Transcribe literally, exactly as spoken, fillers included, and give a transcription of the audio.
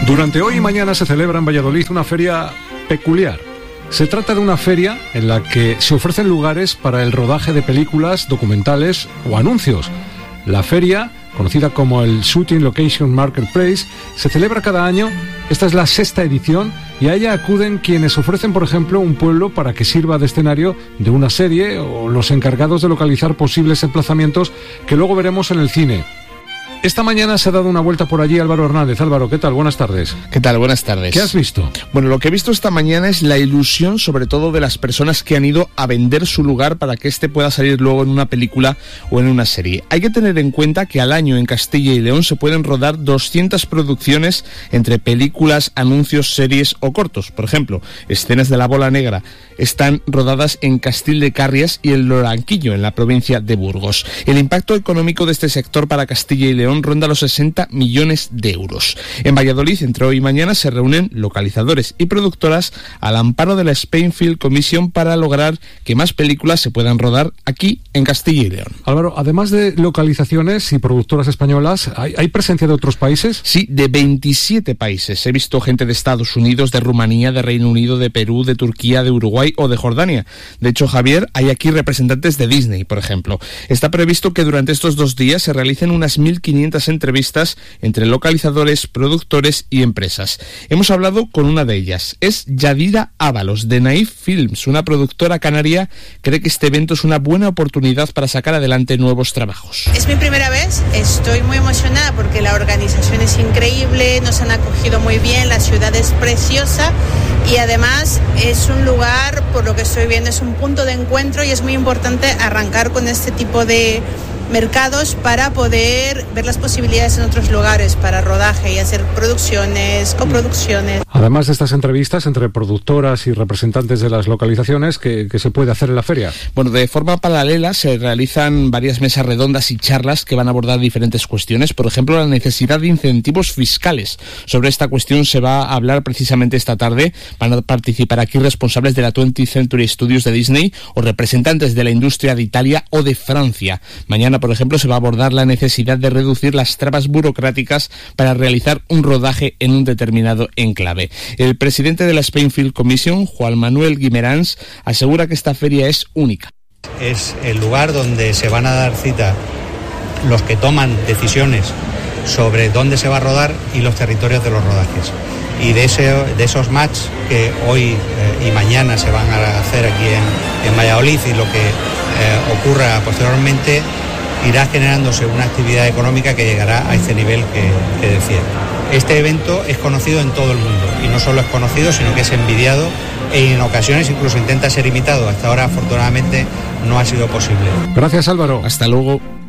Durante hoy y mañana se celebra en Valladolid una feria peculiar. Se trata de una feria en la que se ofrecen lugares para el rodaje de películas, documentales o anuncios. La feria, conocida como el Shooting Location Marketplace, se celebra cada año. Esta es la sexta edición y a ella acuden quienes ofrecen, por ejemplo, un pueblo para que sirva de escenario de una serie o los encargados de localizar posibles emplazamientos que luego veremos en el cine. Esta mañana se ha dado una vuelta por allí Álvaro Hernández. Álvaro, ¿qué tal? Buenas tardes. ¿Qué tal? Buenas tardes. ¿Qué has visto? Bueno, lo que he visto esta mañana es la ilusión, sobre todo de las personas que han ido a vender su lugar para que este pueda salir luego en una película o en una serie. Hay que tener en cuenta que al año en Castilla y León se pueden rodar doscientas producciones entre películas, anuncios, series o cortos. Por ejemplo, escenas de La Bola Negra están rodadas en Castil de Carrias y en Loranquillo, en la provincia de Burgos. El impacto económico de este sector para Castilla y León ronda los sesenta millones de euros. En Valladolid, entre hoy y mañana, se reúnen localizadores y productoras al amparo de la Spain Film Commission para lograr que más películas se puedan rodar aquí en Castilla y León. Álvaro, además de localizaciones y productoras españolas, ¿hay, ¿hay presencia de otros países? Sí, de veintisiete países. He visto gente de Estados Unidos, de Rumanía, de Reino Unido, de Perú, de Turquía, de Uruguay o de Jordania. De hecho, Javier, hay aquí representantes de Disney, por ejemplo. Está previsto que durante estos dos días se realicen unas mil quinientas entrevistas entre localizadores, productores y empresas. Hemos hablado con una de ellas. Es Yadira Ábalos, de Naif Films, una productora canaria. Cree que este evento es una buena oportunidad para sacar adelante nuevos trabajos. Es mi primera vez, estoy muy emocionada porque la organización es increíble, nos han acogido muy bien, la ciudad es preciosa y además es un lugar, por lo que estoy viendo, es un punto de encuentro y es muy importante arrancar con este tipo de mercados para poder ver las posibilidades en otros lugares para rodaje y hacer producciones, coproducciones. Además de estas entrevistas entre productoras y representantes de las localizaciones, ¿qué, qué se puede hacer en la feria? Bueno, de forma paralela se realizan varias mesas redondas y charlas que van a abordar diferentes cuestiones. Por ejemplo, la necesidad de incentivos fiscales. Sobre esta cuestión se va a hablar precisamente esta tarde. Van a participar aquí responsables de la twentieth Century Studios de Disney o representantes de la industria de Italia o de Francia. Mañana, por ejemplo, se va a abordar la necesidad de reducir las trabas burocráticas para realizar un rodaje en un determinado enclave. El presidente de la Spain Film Commission, Juan Manuel Guimerans, asegura que esta feria es única. Es el lugar donde se van a dar cita los que toman decisiones sobre dónde se va a rodar y los territorios de los rodajes. Y de, ese, de esos match que hoy eh, y mañana se van a hacer aquí en, en Valladolid y lo que eh, ocurra posteriormente, irá generándose una actividad económica que llegará a este nivel que, que decía. Este evento es conocido en todo el mundo y no solo es conocido, sino que es envidiado e en ocasiones incluso intenta ser imitado. Hasta ahora, afortunadamente, no ha sido posible. Gracias, Álvaro. Hasta luego.